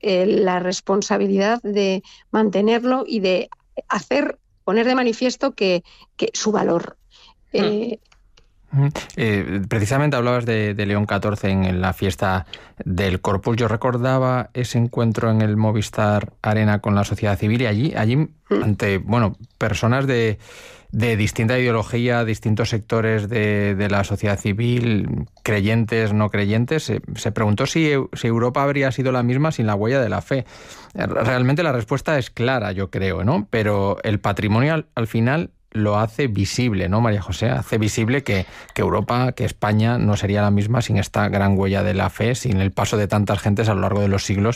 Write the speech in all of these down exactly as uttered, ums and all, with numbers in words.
eh, la responsabilidad de mantenerlo y de hacer, poner de manifiesto que, que su valor. Eh, Eh, precisamente hablabas de, de León catorce en, en la fiesta del Corpus. Yo recordaba ese encuentro en el Movistar Arena con la sociedad civil y allí, allí mm. ante bueno personas de, de distinta ideología, distintos sectores de, de la sociedad civil, creyentes, no creyentes, se, se preguntó si, si Europa habría sido la misma sin la huella de la fe. Realmente la respuesta es clara, yo creo, ¿no? Pero el patrimonio al, al final lo hace visible, ¿no, María José? Hace visible que, que Europa, que España no sería la misma sin esta gran huella de la fe, sin el paso de tantas gentes a lo largo de los siglos,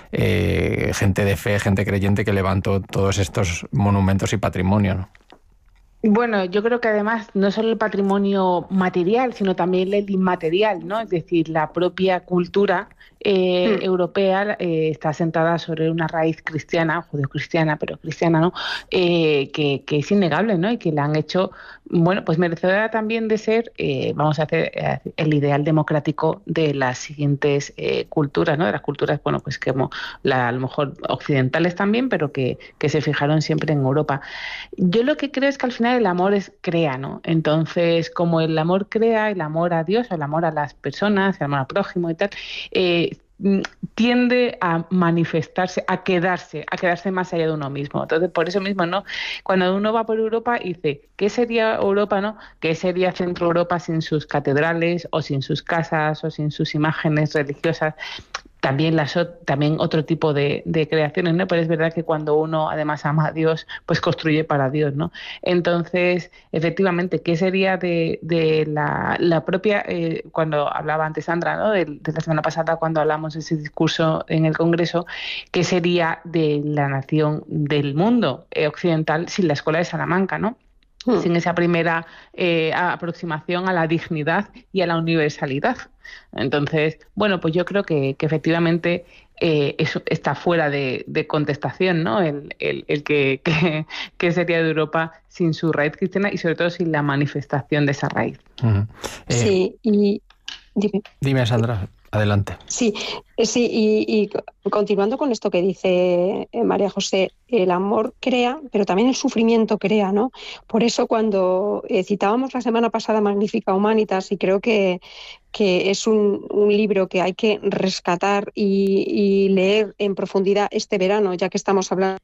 eh, gente de fe, gente creyente que levantó todos estos monumentos y patrimonio, ¿no? Bueno, yo creo que además no solo el patrimonio material, sino también el inmaterial, ¿no? Es decir, la propia cultura eh, mm. europea eh, está sentada sobre una raíz cristiana, judeocristiana, pero cristiana, ¿no? Eh, que, que es innegable, ¿no? Y que la han hecho, bueno, pues merecedora también de ser, eh, vamos a hacer eh, el ideal democrático de las siguientes eh, culturas, ¿no? De las culturas, bueno, pues que como la, a lo mejor occidentales también, pero que, que se fijaron siempre en Europa. Yo lo que creo es que al final el amor es crea, ¿no? Entonces, como el amor crea, el amor a Dios, o el amor a las personas, el amor al prójimo y tal, eh, tiende a manifestarse, a quedarse, a quedarse más allá de uno mismo. Entonces, por eso mismo, ¿no? Cuando uno va por Europa y dice, ¿qué sería Europa, no? ¿Qué sería Centro Europa sin sus catedrales, o sin sus casas, o sin sus imágenes religiosas? También, las, también otro tipo de, de creaciones, ¿no? Pero es verdad que cuando uno además ama a Dios, pues construye para Dios, ¿no? Entonces, efectivamente, ¿qué sería de, de la, la propia, eh, cuando hablaba antes Sandra, ¿no? De, de la semana pasada, cuando hablamos de ese discurso en el Congreso, ¿qué sería de la nación del mundo eh, occidental sin la Escuela de Salamanca, ¿no? Sin esa primera eh, aproximación a la dignidad y a la universalidad. Entonces, bueno, pues yo creo que, que efectivamente eh, eso está fuera de, de contestación, ¿no? El, el, el que, que, que sería de Europa sin su raíz cristiana y sobre todo sin la manifestación de esa raíz. Uh-huh. eh, sí, y dime. Dime, Sandra. Adelante. Sí, sí, y, y continuando con esto que dice María José, el amor crea, pero también el sufrimiento crea, ¿no? Por eso cuando eh, citábamos la semana pasada Magnifica Humanitas, y creo que, que es un, un libro que hay que rescatar y, y leer en profundidad este verano, ya que estamos hablando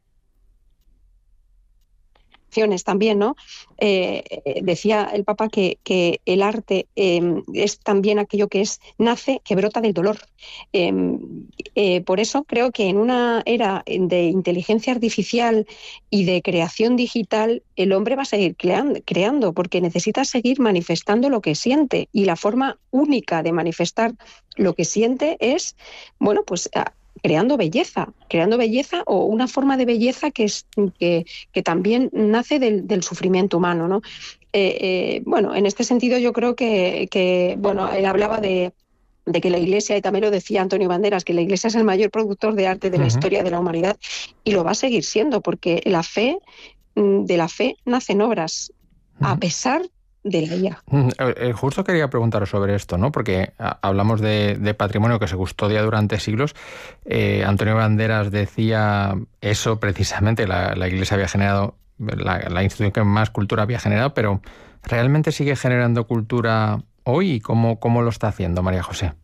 también, ¿no? Eh, decía el Papa que, que el arte eh, es también aquello que es nace, que brota del dolor. Eh, eh, por eso creo que en una era de inteligencia artificial y de creación digital, el hombre va a seguir creando, creando porque necesita seguir manifestando lo que siente, y la forma única de manifestar lo que siente es, bueno, pues creando belleza, creando belleza o una forma de belleza que, es, que, que también nace del, del sufrimiento humano, ¿no? Eh, eh, bueno, en este sentido yo creo que, que bueno, él hablaba de, de que la Iglesia, y también lo decía Antonio Banderas, que la Iglesia es el mayor productor de arte de la uh-huh. historia de la humanidad, y lo va a seguir siendo, porque la fe, de la fe nacen obras, uh-huh. a pesar de la I A. Justo quería preguntaros sobre esto, ¿no? Porque hablamos de, de patrimonio que se custodia durante siglos. Eh, Antonio Banderas decía eso precisamente, la, la Iglesia había generado, la, la institución que más cultura había generado, pero ¿realmente sigue generando cultura hoy? ¿Y cómo, cómo lo está haciendo, María José?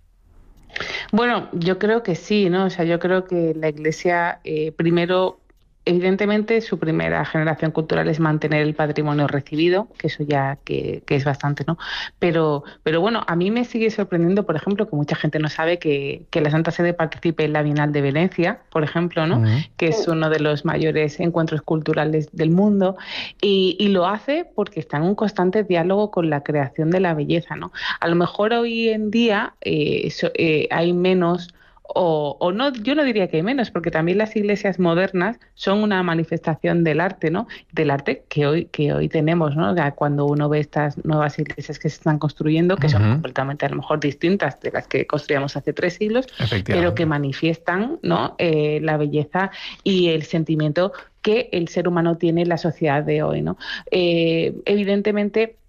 Bueno, yo creo que sí, ¿no? O sea, yo creo que la Iglesia eh, primero... Evidentemente, su primera generación cultural es mantener el patrimonio recibido, que eso ya que, que es bastante, ¿no? Pero, pero bueno, a mí me sigue sorprendiendo, por ejemplo, que mucha gente no sabe que, que la Santa Sede participe en la Bienal de Venecia, por ejemplo, ¿no? Uh-huh. Que es uno de los mayores encuentros culturales del mundo, y, y lo hace porque está en un constante diálogo con la creación de la belleza, ¿no? A lo mejor hoy en día eh, so, eh, hay menos... O, o no, yo no diría que hay menos, porque también las iglesias modernas son una manifestación del arte, ¿no? Del arte que hoy que hoy tenemos, ¿no? Cuando uno ve estas nuevas iglesias que se están construyendo, que uh-huh. son completamente a lo mejor distintas de las que construíamos hace tres siglos, pero que manifiestan, ¿no? Eh, la belleza y el sentimiento que el ser humano tiene en la sociedad de hoy, ¿no? Eh, evidentemente,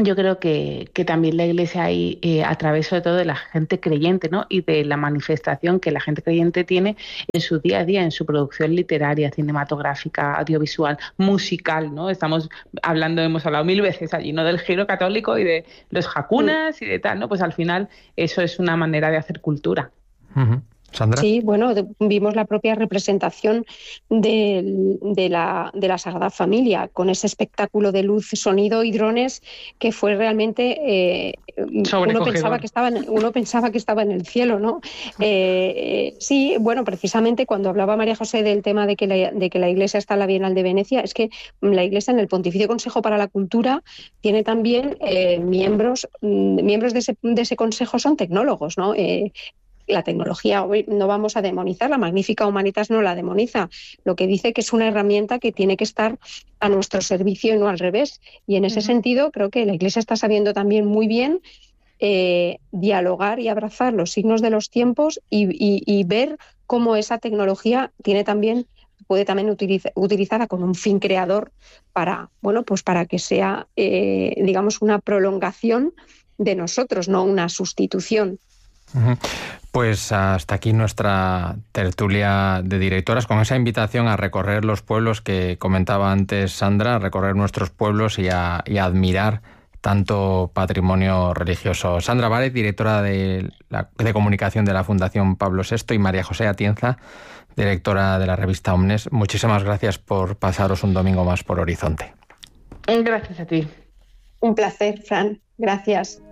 yo creo que, que también la Iglesia ahí, eh, a través sobre todo de la gente creyente, ¿no? Y de la manifestación que la gente creyente tiene en su día a día, en su producción literaria, cinematográfica, audiovisual, musical, ¿no? Estamos hablando, hemos hablado mil veces allí, ¿no? Del giro católico y de los jacunas y de tal, ¿no? Pues al final eso es una manera de hacer cultura. Uh-huh. ¿Sandra? Sí, bueno, de, vimos la propia representación de, de, la, de la Sagrada Familia, con ese espectáculo de luz, sonido y drones que fue realmente... Eh, uno, pensaba que estaba en, uno pensaba que estaba en el cielo, ¿no? Eh, eh, sí, bueno, precisamente cuando hablaba María José del tema de que, la, de que la Iglesia está en la Bienal de Venecia, es que la Iglesia en el Pontificio Consejo para la Cultura tiene también eh, miembros, miembros de ese, de ese consejo son tecnólogos, ¿no? Eh, La tecnología hoy no vamos a demonizar, la Magnífica Humanitas no la demoniza, lo que dice que es una herramienta que tiene que estar a nuestro servicio y no al revés. Y en ese uh-huh. sentido creo que la Iglesia está sabiendo también muy bien eh, dialogar y abrazar los signos de los tiempos y, y, y ver cómo esa tecnología tiene también puede también utiliza, utilizada con un fin creador para, bueno, pues para que sea, eh, digamos, una prolongación de nosotros, no una sustitución. Pues hasta aquí nuestra tertulia de directoras, con esa invitación a recorrer los pueblos que comentaba antes Sandra, a recorrer nuestros pueblos y a, y a admirar tanto patrimonio religioso. Sandra Várez, directora de, la, de comunicación de la Fundación Pablo sexto, y María José Atienza, directora de la revista Omnes, muchísimas gracias por pasaros un domingo más por Horizonte. Gracias a ti. Un placer, Fran. Gracias.